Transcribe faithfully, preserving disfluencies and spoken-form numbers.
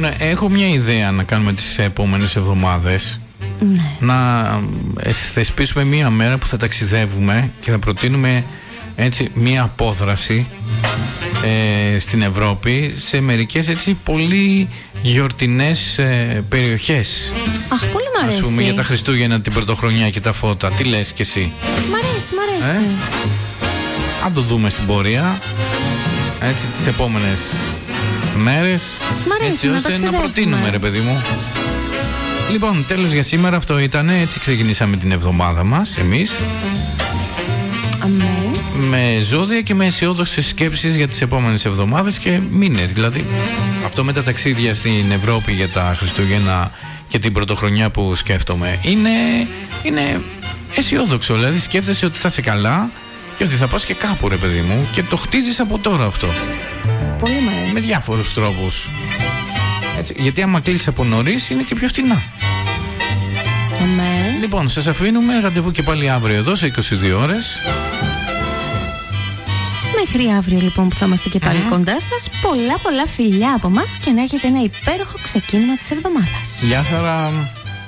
Λοιπόν, έχω μια ιδέα να κάνουμε τις επόμενες εβδομάδες. Ναι. Να ε, θεσπίσουμε μια μέρα που θα ταξιδεύουμε και θα προτείνουμε έτσι μια απόδραση ε, στην Ευρώπη σε μερικές έτσι πολύ γιορτινές ε, περιοχές. Αχ, πολύ μ' αρέσει. Ας πούμε για τα Χριστούγεννα, την Πρωτοχρονιά και τα φώτα. Τι λες κι εσύ? Μ' αρέσει, μ' αρέσει. Ε? Αν το δούμε στην πορεία έτσι τις επόμενες μέρες, μ' αρέσει, έτσι να ώστε να προτείνουμε, ρε παιδί μου. Λοιπόν, τέλος για σήμερα αυτό ήταν. Έτσι ξεκινήσαμε την εβδομάδα μας εμείς. Αμέ. Με ζώδια και με αισιόδοξες σκέψεις για τις επόμενες εβδομάδες και μήνες. Δηλαδή αυτό με τα ταξίδια στην Ευρώπη για τα Χριστούγεννα και την Πρωτοχρονιά που σκέφτομαι είναι, είναι αισιόδοξο. Δηλαδή σκέφτεσαι ότι θα είσαι καλά και ότι θα πας και κάπου, ρε παιδί μου, και το χτίζεις από τώρα αυτό. Πολύ μ' αρέσει. Με διάφορους τρόπους. Έτσι, γιατί άμα κλείσεις από νωρίς είναι και πιο φτηνά. Αμέ. Λοιπόν, σας αφήνουμε. Ραντεβού και πάλι αύριο εδώ σε είκοσι δύο ώρες. Μέχρι αύριο λοιπόν που θα είμαστε και πάλι mm. κοντά σας. Πολλά πολλά φιλιά από μας και να έχετε ένα υπέροχο ξεκίνημα της εβδομάδας. Γεια χαρά.